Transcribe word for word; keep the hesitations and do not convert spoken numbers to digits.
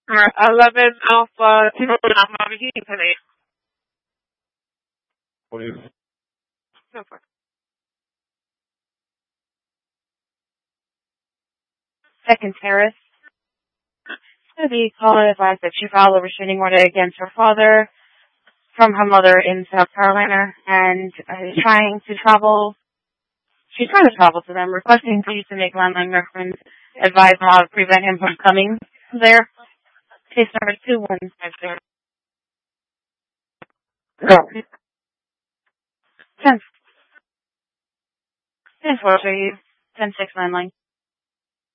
Or eleven Alpha Two Alpha Heating today. Please. So far. Second Terrace. The caller advised that she filed a restraining order against her father from her mother in South Carolina and uh, is trying to travel. She's trying to travel to them, requesting police to make landline reference, advise on how to prevent him from coming there. Case number two one five zero. Go. Ten. Ten four three. Ten six landline.